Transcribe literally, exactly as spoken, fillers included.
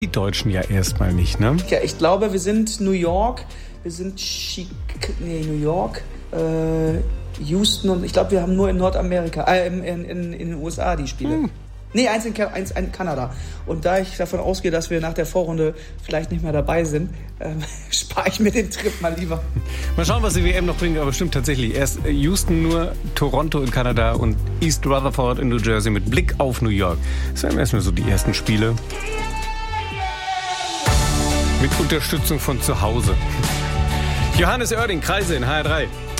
Die Deutschen ja erstmal nicht, ne? Ja, ich glaube, wir sind New York, wir sind Chic- nee, New York, äh, Houston und ich glaube, wir haben nur in Nordamerika, äh, in, in, in den U S A die Spiele. Hm. Nee, eins in, eins in Kanada. Und da ich davon ausgehe, dass wir nach der Vorrunde vielleicht nicht mehr dabei sind, äh, spare ich mir den Trip mal lieber. Mal schauen, was die W M noch bringt, aber stimmt tatsächlich. Erst Houston nur, Toronto in Kanada und East Rutherford in New Jersey mit Blick auf New York. Das wären erstmal so die ersten Spiele. Mit Unterstützung von zu Hause. Johannes Oerding, Kreise in H R drei.